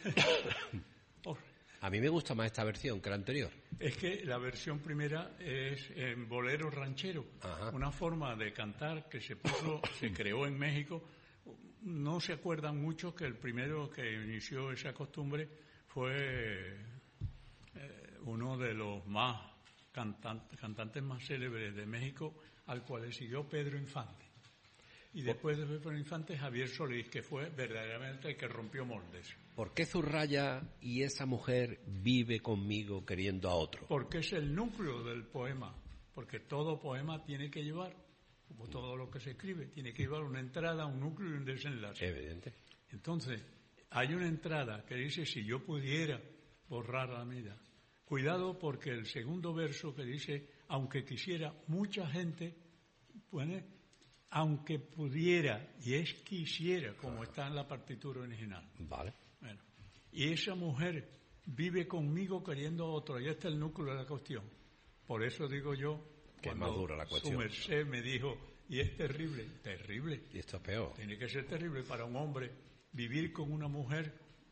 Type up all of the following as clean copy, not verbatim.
A mí me gusta más esta versión que la anterior. Es que la versión primera es en bolero ranchero, una forma de cantar que se creó en México. No se acuerdan mucho que el primero que inició esa costumbre fue uno de los más cantantes más célebres de México, al cual le siguió Pedro Infante. Y después de Pedro Infante, Javier Solís, que fue verdaderamente el que rompió moldes. ¿Por qué subraya y esa mujer vive conmigo queriendo a otro? Porque es el núcleo del poema. Porque todo poema tiene que llevar, como todo lo que se escribe, tiene que llevar una entrada, un núcleo y un desenlace. Evidente. Entonces, hay una entrada que dice, si yo pudiera borrar la vida. Cuidado, porque el segundo verso que dice, aunque quisiera, mucha gente pone, aunque pudiera, y es quisiera, como está en la partitura original. Vale. Bueno, y esa mujer vive conmigo queriendo a otro, y este es el núcleo de la cuestión. Por eso digo yo, que cuando es más dura la cuestión. Su merced me dijo, y es terrible, terrible. Y esto es peor. Tiene que ser terrible para un hombre vivir con una mujer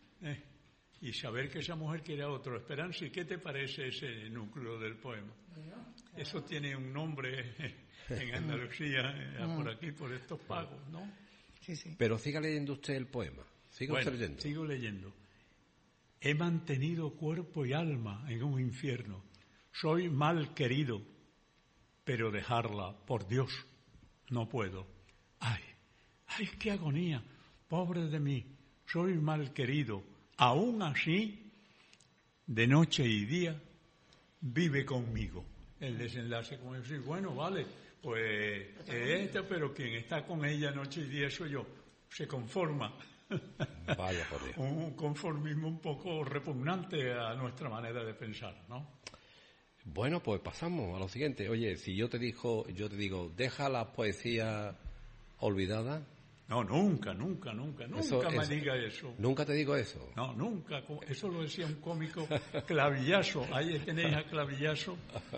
y saber que esa mujer quiere a otro. Esperanza, ¿y qué te parece ese núcleo del poema? Eso tiene un nombre en Andalucía, por aquí, por estos pagos, ¿no? Sí, sí. Pero siga leyendo usted el poema. Siga usted leyendo. Sigo leyendo. He mantenido cuerpo y alma en un infierno. Soy mal querido, pero dejarla, por Dios, no puedo. Ay, qué agonía. Pobre de mí, soy mal querido. Aún así, de noche y día, vive conmigo. El desenlace, como decir, bueno, vale, pues pero quien está con ella noche y día soy yo. Se conforma. Vaya por Dios. Un conformismo un poco repugnante a nuestra manera de pensar, ¿no? Bueno, pues pasamos a lo siguiente. Oye, si yo te digo, deja la poesía olvidada. No, nunca me diga eso. ¿Nunca te digo eso? No, nunca. Eso lo decía un cómico, Clavillazo. Ahí tenéis a Clavillazo.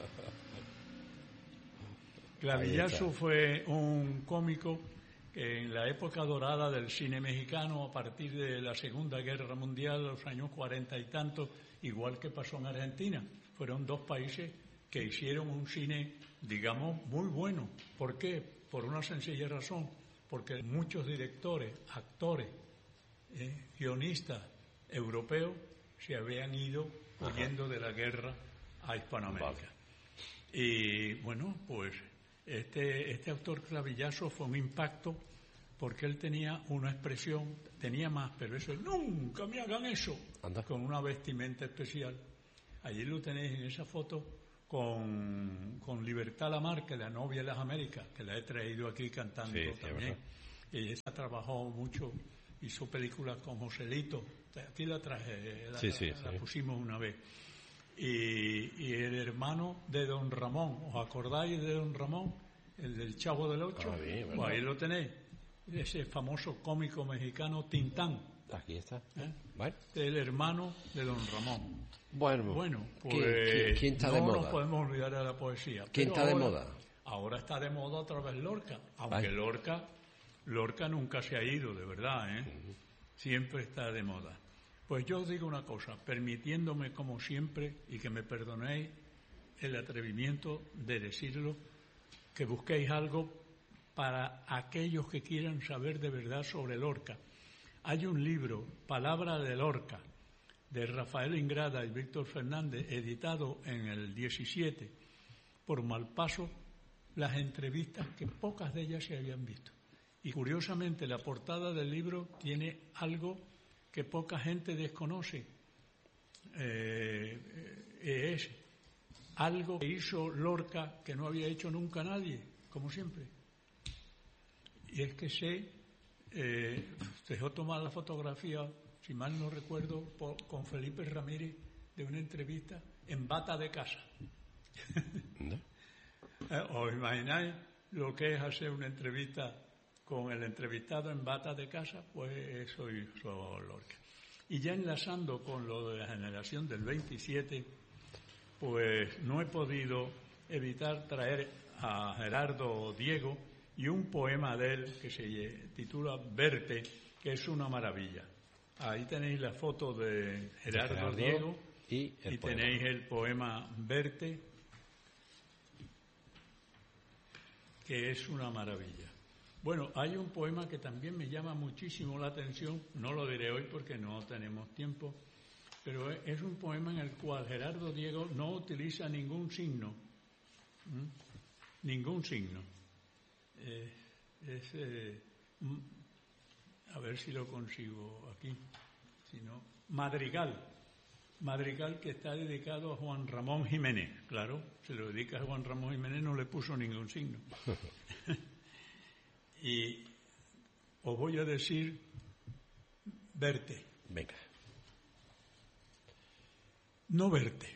Clavillazo fue un cómico que en la época dorada del cine mexicano, a partir de la Segunda Guerra Mundial, los años 40 y tantos, igual que pasó en Argentina, fueron dos países que hicieron un cine, digamos, muy bueno. ¿Por qué? Por una sencilla razón. Porque muchos directores, actores, guionistas europeos se habían ido huyendo de la guerra a Hispanoamérica. Vale. Y bueno, pues este autor Clavillazo fue un impacto porque él tenía una expresión, tenía más, pero eso, nunca me hagan eso, con una vestimenta especial. Allí lo tenéis en esa foto con Libertad Lamarque, la novia de las Américas, que la he traído aquí cantando también. Ella trabajó mucho, hizo películas con Joselito, aquí la traje, la pusimos una vez. Y el hermano de Don Ramón, ¿os acordáis de Don Ramón? El del Chavo del Ocho. Pues ahí lo tenéis, ese famoso cómico mexicano Tintán. Aquí está. Bueno. El hermano de Don Ramón. Bueno, pues ¿quién está de moda? No nos podemos olvidar de la poesía. ¿Quién está de moda? Ahora está de moda otra vez Lorca, aunque Lorca nunca se ha ido, de verdad, Siempre está de moda. Pues yo os digo una cosa, permitiéndome como siempre, y que me perdonéis el atrevimiento de decirlo, que busquéis algo para aquellos que quieran saber de verdad sobre Lorca. Hay un libro, Palabra de Lorca, de Rafael Ingrada y Víctor Fernández, editado en el 17 por Malpaso, las entrevistas que pocas de ellas se habían visto. Y curiosamente la portada del libro tiene algo que poca gente desconoce. Es algo que hizo Lorca que no había hecho nunca nadie, como siempre. Y es que se dejó tomar la fotografía, si mal no recuerdo, con Felipe Ramírez, de una entrevista en bata de casa. ¿No? ¿Os imagináis lo que es hacer una entrevista con el entrevistado en bata de casa? Pues eso hizo Lorca. Y ya enlazando con lo de la generación del 27, pues no he podido evitar traer a Gerardo Diego y un poema de él que se titula Verte, que es una maravilla. Ahí tenéis la foto de Gerardo Diego y tenéis el poema Verte, que es una maravilla. Bueno, hay un poema que también me llama muchísimo la atención, no lo diré hoy porque no tenemos tiempo, pero es un poema en el cual Gerardo Diego no utiliza ningún signo, ningún signo. A ver si lo consigo aquí, si no, Madrigal que está dedicado a Juan Ramón Jiménez. Claro, se lo dedica a Juan Ramón Jiménez, no le puso ningún signo. Y os voy a decir verte. Venga. No verte.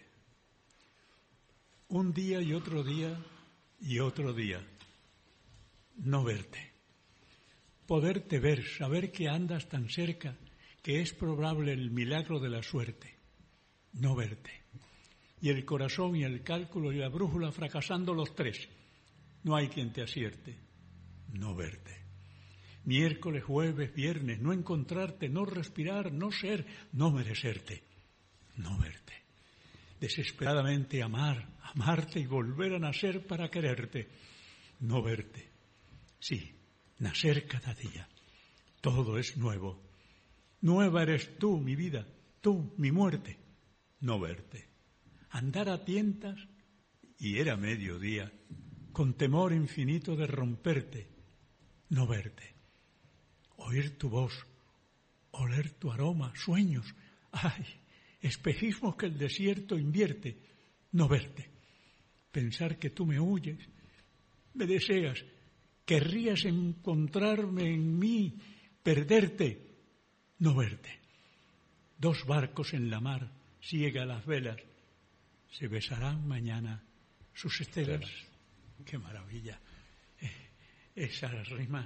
Un día y otro día y otro día. No verte. Poderte ver, saber que andas tan cerca, que es probable el milagro de la suerte. No verte. Y el corazón y el cálculo y la brújula fracasando los tres. No hay quien te acierte. No verte. Miércoles, jueves, viernes, no encontrarte, no respirar, no ser, no merecerte. No verte. Desesperadamente amarte y volver a nacer para quererte. No verte. Sí, nacer cada día. Todo es nuevo. Nueva eres tú, mi vida, tú, mi muerte. No verte. Andar a tientas, y era mediodía, con temor infinito de romperte. No verte. Oír tu voz, oler tu aroma, sueños. ¡Ay! Espejismos que el desierto invierte. No verte. Pensar que tú me huyes, me deseas, querrías encontrarme en mí, perderte. No verte. Dos barcos en la mar, ciega las velas, se besarán mañana sus estelas. ¡Qué maravilla! Esa rima,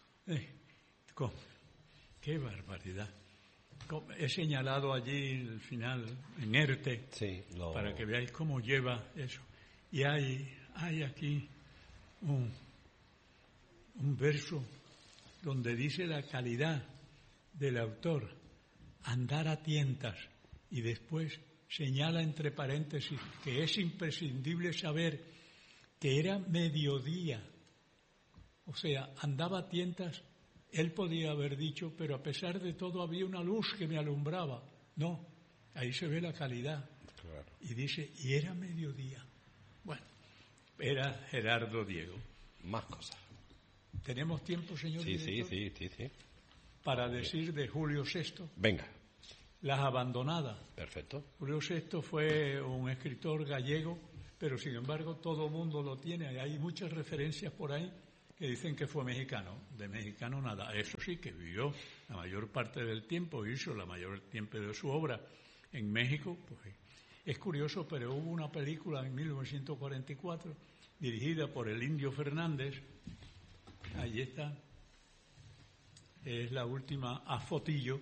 ¡qué barbaridad! He señalado allí el final, en ERTE, para que veáis cómo lleva eso. Y hay aquí un verso donde dice la calidad del autor, andar a tientas, y después señala entre paréntesis que es imprescindible saber que era mediodía. O sea, andaba a tientas, él podía haber dicho, pero a pesar de todo había una luz que me alumbraba. No, ahí se ve la calidad. Claro. Y dice, y era mediodía. Bueno, era Gerardo Diego. Más cosas. ¿Tenemos tiempo, señor director? Sí. Para decir de Julio VI. Venga. Las abandonadas. Perfecto. Julio VI fue un escritor gallego, pero sin embargo todo el mundo lo tiene. Hay muchas referencias por ahí que dicen que fue mexicano. De mexicano nada. Eso sí, que vivió la mayor parte del tiempo, hizo la mayor tiempo de su obra en México. Pues es curioso, pero hubo una película en 1944 dirigida por el Indio Fernández. Ahí está. Es la última a fotillo.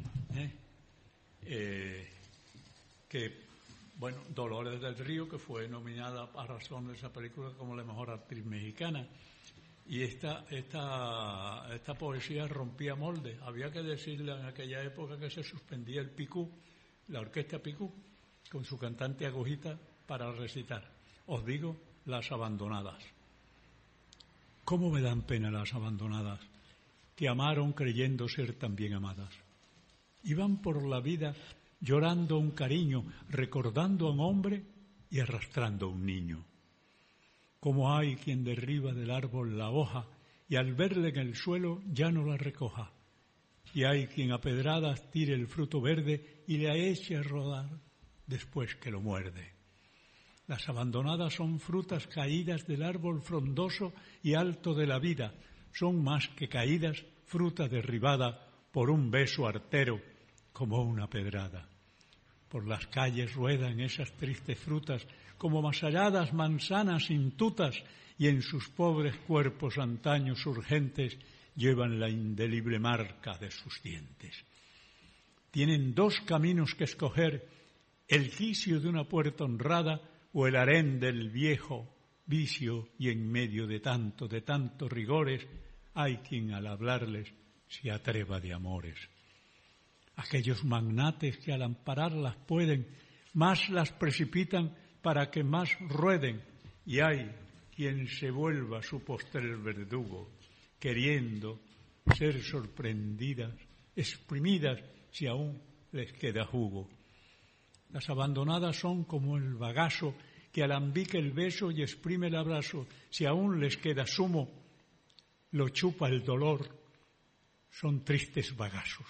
Que, bueno, Dolores del Río, que fue nominada a razón de esa película como la mejor actriz mexicana. Y esta poesía rompía moldes. Había que decirle en aquella época que se suspendía el picú, la orquesta picú, con su cantante Agujita para recitar. Os digo, las abandonadas. ¿Cómo me dan pena las abandonadas, que amaron creyendo ser también amadas? Iban por la vida llorando un cariño, recordando a un hombre y arrastrando a un niño. Como hay quien derriba del árbol la hoja y al verla en el suelo ya no la recoja. Y hay quien a pedradas tire el fruto verde y la eche a rodar después que lo muerde. Las abandonadas son frutas caídas del árbol frondoso y alto de la vida. Son más que caídas, fruta derribada por un beso artero como una pedrada. Por las calles ruedan esas tristes frutas como masalladas manzanas intutas y en sus pobres cuerpos antaños urgentes llevan la indeleble marca de sus dientes. Tienen dos caminos que escoger, el quicio de una puerta honrada o el harén del viejo vicio, y en medio de tantos rigores hay quien al hablarles se atreva de amores. Aquellos magnates que al ampararlas pueden, más las precipitan para que más rueden, y hay quien se vuelva su postrer verdugo, queriendo ser sorprendidas, exprimidas, si aún les queda jugo. Las abandonadas son como el bagazo que alambica el beso y exprime el abrazo, si aún les queda zumo, lo chupa el dolor. Son tristes bagazos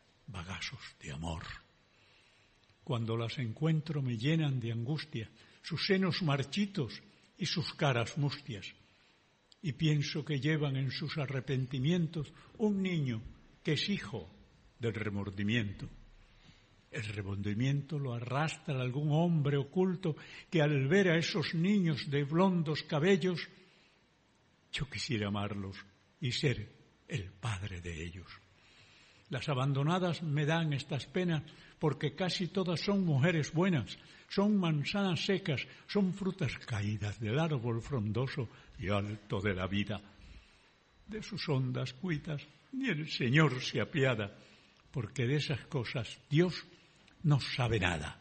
de amor. Cuando las encuentro me llenan de angustia, sus senos marchitos y sus caras mustias, y pienso que llevan en sus arrepentimientos un niño que es hijo del remordimiento. El remordimiento lo arrastra algún hombre oculto que al ver a esos niños de blondos cabellos, yo quisiera amarlos y ser el padre de ellos. Las abandonadas me dan estas penas porque casi todas son mujeres buenas, son manzanas secas, son frutas caídas del árbol frondoso y alto de la vida. De sus hondas cuitas ni el Señor se apiada, porque de esas cosas Dios no sabe nada.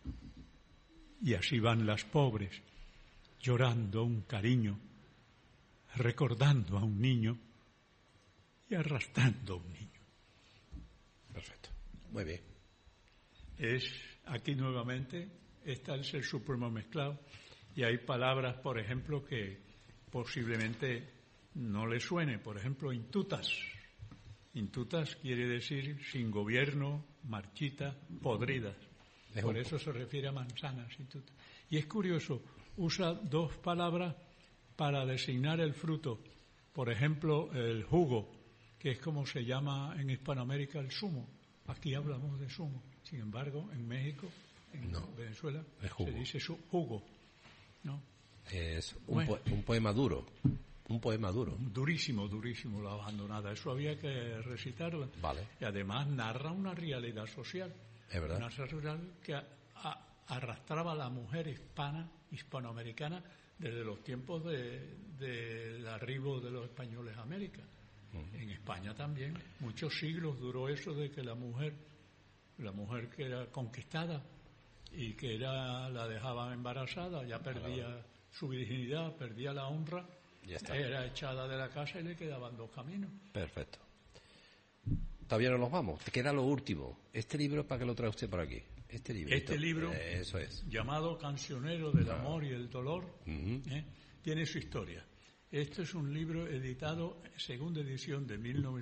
Y así van las pobres, llorando un cariño, recordando a un niño y arrastrando a un niño. Perfecto, muy bien. Es aquí nuevamente, está el Ser Supremo mezclado, y hay palabras, por ejemplo, que posiblemente no le suene. Por ejemplo, intutas. Intutas quiere decir sin gobierno, marchita, podridas. Por eso se refiere a manzanas, intutas. Y es curioso, usa dos palabras para designar el fruto. Por ejemplo, el jugo, que es como se llama en Hispanoamérica el zumo. Aquí hablamos de zumo. Sin embargo, en México, en Venezuela, se dice jugo. ¿No? Es un poema duro. Un poema duro. Durísimo, la abandonada. Eso había que recitarlo. Vale. Y además narra una realidad social. Es verdad. Una realidad que arrastraba a la mujer hispanoamericana desde los tiempos del arribo de los españoles a América. En España también. Muchos siglos duró eso de que la mujer que era conquistada y que la dejaban embarazada, ya perdía su virginidad, perdía la honra. Era echada de la casa y le quedaban dos caminos. Perfecto. Todavía no nos vamos. Te queda lo último. Este libro, ¿para qué lo trae usted por aquí? Este libro eso es. Llamado Cancionero del Amor y el Dolor, tiene su historia. Este es un libro editado, segunda edición de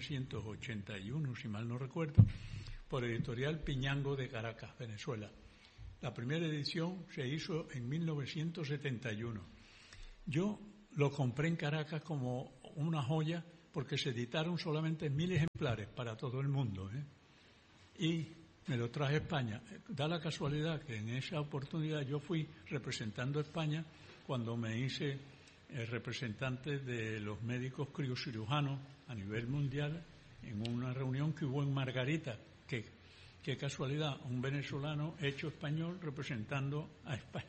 1981, si mal no recuerdo, por Editorial Piñango de Caracas, Venezuela. La primera edición se hizo en 1971. Yo lo compré en Caracas como una joya porque se editaron solamente 1000 ejemplares para todo el mundo. Y me lo traje a España. Da la casualidad que en esa oportunidad yo fui representando a España cuando me hice el representante de los médicos criocirujanos a nivel mundial en una reunión que hubo en Margarita. Qué casualidad, un venezolano hecho español representando a España.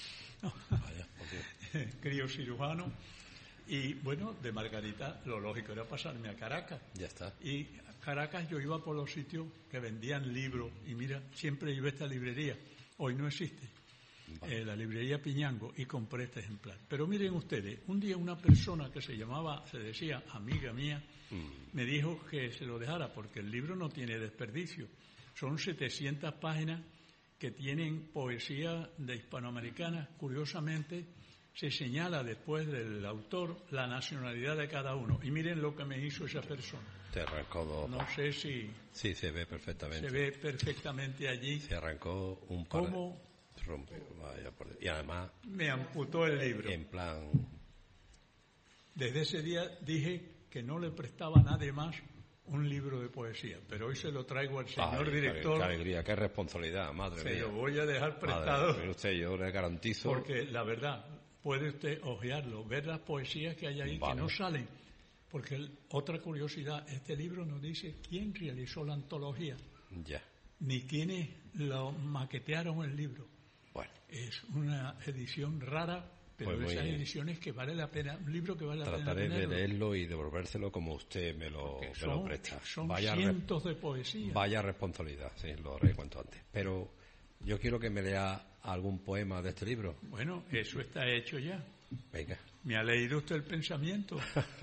Criocirujano. Y bueno, de Margarita lo lógico era pasarme a Caracas. Ya está. Y a Caracas yo iba por los sitios que vendían libros y mira, siempre iba a esta librería. Hoy no existe. Vale. La librería Piñango, y compré este ejemplar. Pero miren ustedes, un día una persona que se decía amiga mía, me dijo que se lo dejara porque el libro no tiene desperdicio. Son 700 páginas que tienen poesía de hispanoamericana. Curiosamente, se señala después del autor la nacionalidad de cada uno. Y miren lo que me hizo esa persona. Te arrancó dos. No sé si... Sí, se ve perfectamente. Se ve perfectamente allí. Se arrancó un par. ¿Cómo? Y además... Me amputó el libro. En plan... Desde ese día dije que no le prestaba a nadie más un libro de poesía, pero hoy se lo traigo al señor director. Qué alegría, qué responsabilidad, madre mía. Se lo voy a dejar prestado. Pero usted, yo le garantizo. Porque la verdad, puede usted hojearlo, ver las poesías que hay ahí que no salen. Porque otra curiosidad, este libro nos dice quién realizó la antología. Ya. Ni quiénes lo maquetearon el libro. Bueno. Es una edición rara Pero pues esas ediciones que vale la pena, un libro que vale la pena trataré tenerlo. de leerlo y devolvérselo como usted me lo presta. Son cientos de poesías. Vaya responsabilidad, sí, lo haré cuanto antes. Pero yo quiero que me lea algún poema de este libro. Bueno, eso está hecho ya. Venga. ¿Me ha leído usted el pensamiento?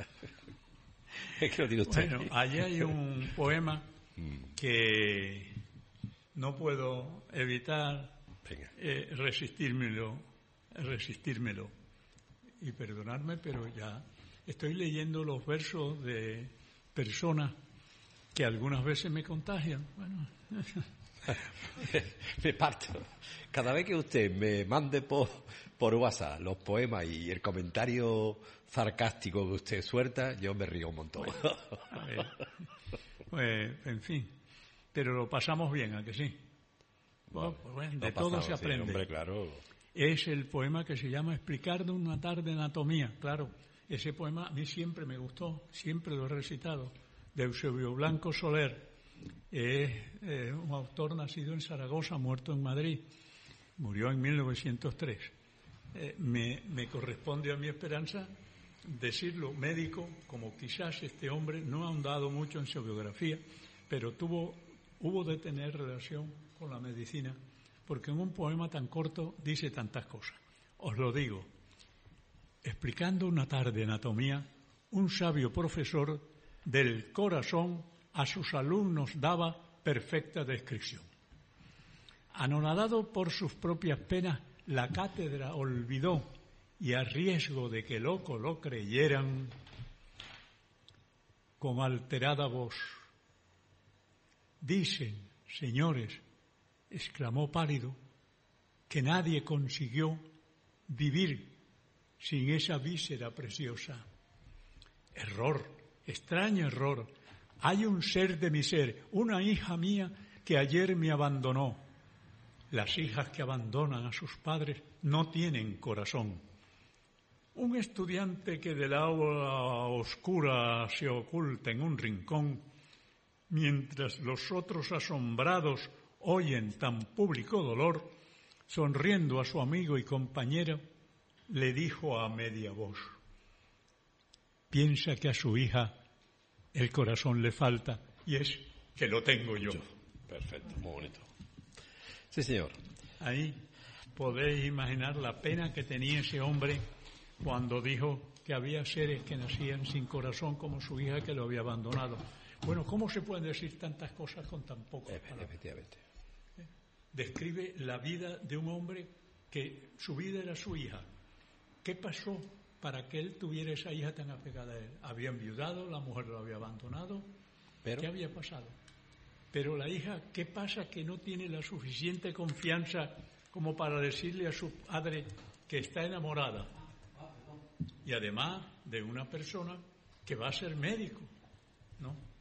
Es que lo digo usted. Bueno, allá hay un poema que no puedo evitar resistírmelo y perdonarme, pero ya estoy leyendo los versos de personas que algunas veces me contagian. Bueno. Me parto. Cada vez que usted me mande por WhatsApp los poemas y el comentario sarcástico que usted suelta, yo me río un montón. Pues, en fin, pero lo pasamos bien, ¿a que sí? Bueno, de todo se aprende. Sí, hombre, claro. Es el poema que se llama Explicar de una tarde anatomía. Claro, ese poema a mí siempre me gustó, siempre lo he recitado, de Eusebio Blanco Soler. Es un autor nacido en Zaragoza, muerto en Madrid. Murió en 1903. Me corresponde a mi esperanza decirlo médico, como quizás este hombre no ha ahondado mucho en su biografía, pero hubo de tener relación con la medicina, porque en un poema tan corto dice tantas cosas. Os lo digo. Explicando una tarde anatomía, un sabio profesor del corazón a sus alumnos daba perfecta descripción. Anonadado por sus propias penas, la cátedra olvidó y a riesgo de que loco lo creyeran, con alterada voz: dicen, señores, exclamó pálido, que nadie consiguió vivir sin esa víscera preciosa. Error, extraño error. Hay un ser de mi ser, una hija mía que ayer me abandonó. Las hijas que abandonan a sus padres no tienen corazón. Un estudiante que del aula oscura se oculta en un rincón, mientras los otros asombrados oyen tan público dolor, sonriendo a su amigo y compañero, le dijo a media voz: piensa que a su hija el corazón le falta, y es que lo tengo yo. Perfecto, muy bonito. Sí, señor. Ahí podéis imaginar la pena que tenía ese hombre cuando dijo que había seres que nacían sin corazón, como su hija que lo había abandonado. Bueno, ¿cómo se pueden decir tantas cosas con tan pocas palabras? Efectivamente. Describe la vida de un hombre que su vida era su hija. ¿Qué pasó para que él tuviera esa hija tan apegada a él? Había enviudado, la mujer lo había abandonado. ¿Qué había pasado? Pero la hija, ¿qué pasa? Que no tiene la suficiente confianza como para decirle a su padre que está enamorada. Y además de una persona que va a ser médico, ¿no?